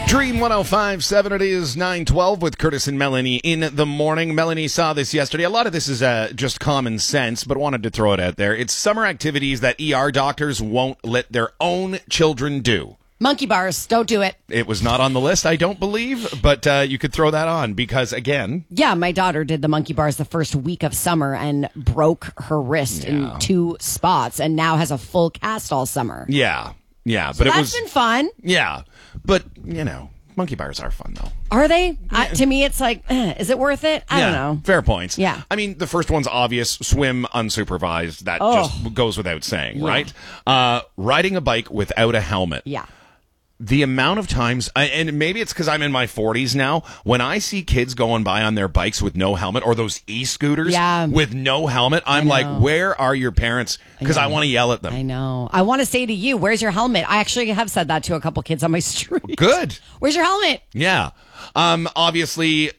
Dream 105.7, it is 9:12 with Curtis and Melanie in the morning. Melanie saw this yesterday. A lot of this is just common sense, but wanted to throw it out there. It's summer activities that ER doctors won't let their own children do. Monkey bars, don't do it. It was not on the list, I don't believe, but you could throw that on because, again... Yeah, my daughter did the monkey bars the first week of summer and broke her wrist in 2 spots and now has a full cast all summer. Yeah, but So it that's was... been fun. Yeah, but, you know, monkey bars are fun, though. Are they? To me, it's like, is it worth it? I don't know. Fair points. Yeah. I mean, the first one's obvious. Swim unsupervised. That just goes without saying, right? Riding a bike without a helmet. Yeah. The amount of times, and maybe it's because I'm in my 40s now, when I see kids going by on their bikes with no helmet, or those e-scooters with no helmet, I'm like, where are your parents? Because I want to yell at them. I know. I want to say to you, where's your helmet? I actually have said that to a couple kids on my street. Good. Where's your helmet? Yeah. Obviously,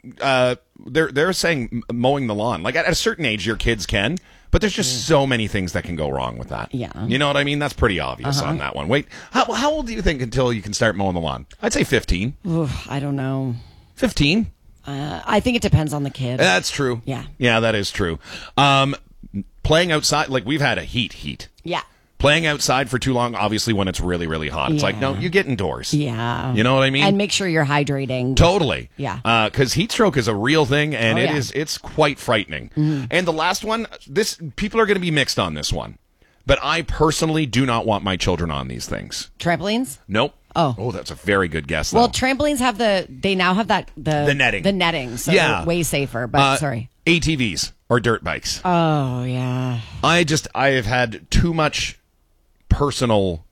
they're saying mowing the lawn. Like, at a certain age, your kids can. But there's just so many things that can go wrong with that. Yeah. You know what I mean? That's pretty obvious on that one. Wait, how old do you think until you can start mowing the lawn? I'd say 15. I don't know. 15? I think it depends on the kid. That's true. Yeah. Yeah, that is true. Playing outside, like we've had a heat. Yeah. Playing outside for too long, obviously when it's really, really hot. It's like, no, you get indoors. Yeah. You know what I mean? And make sure you're hydrating. Totally. Yeah. Because heat stroke is a real thing, and it's quite frightening. Mm-hmm. And the last one, people are going to be mixed on this one. But I personally do not want my children on these things. Trampolines? Nope. Oh, that's a very good guess, though. Well, trampolines have they now have the netting. The netting, so they're way safer, but sorry. ATVs or dirt bikes. Oh, yeah. I have had too much personal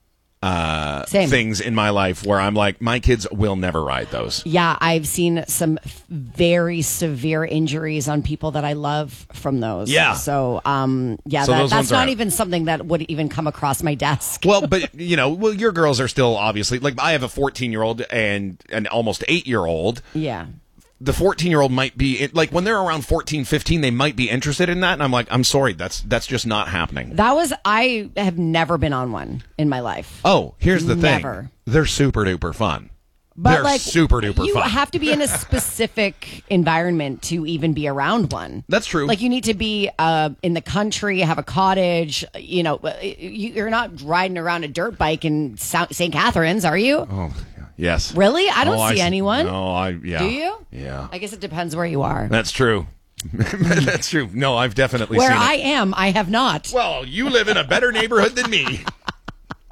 things in my life where I'm like, my kids will never ride those. Yeah, I've seen some very severe injuries on people that I love from those. Yeah. So, So that's not even something that would even come across my desk. Well, but, your girls are still obviously, like, I have a 14-year-old and an almost 8-year-old. Yeah. The 14-year-old might be, like, when they're around 14, 15, they might be interested in that. And I'm like, I'm sorry, that's just not happening. I have never been on one in my life. Oh, here's the thing. Never. They're super duper fun. But they're super duper fun. You have to be in a specific environment to even be around one. That's true. Like, you need to be in the country, have a cottage. You're not riding around a dirt bike in St. Catharines, are you? Oh, yes. Really? I don't see anyone. No, yeah. Do you? Yeah. I guess it depends where you are. That's true. That's true. No, I've definitely seen it. Where I am, I have not. Well, you live in a better neighborhood than me.